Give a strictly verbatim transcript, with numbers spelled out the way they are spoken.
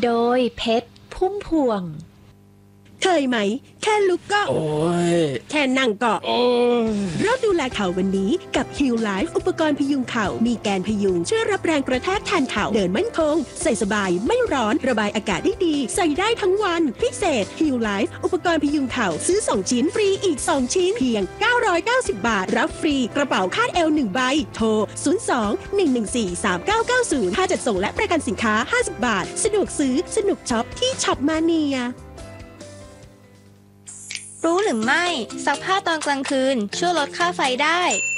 โดยเพชรพุ่มพวงเคยไหมแค่ลุกก็โอ้ยแค่นั่งก็โอ้ยเริ่มดูแลเข่าวันนี้กับ Heal Life อุปกรณ์พยุงเข่ามีแกนพยุงช่วยรับแรงกระแทกแทนเข่าเดินมั่นคงใส่สบายไม่ร้อนระบายอากาศได้ดีใส่ได้ทั้งวันพิเศษ Heal Life อุปกรณ์พยุงเข่าซื้อสองชิ้นฟรีอีกสองชิ้นเพียงเก้าร้อยเก้าสิบบาทรับฟรีกระเป๋าคาดเอวหนึ่งใบโทรศูนย์ สอง หนึ่ง หนึ่ง สี่ สาม เก้า เก้า ศูนย์ค่าจัดส่งและประกันสินค้าห้าสิบบาทสะดวกซื้อสนุกช็อปที่ช็อปมาเนียรู้หรือไม่ซักผ้าตอนกลางคืนช่วยลดค่าไฟได้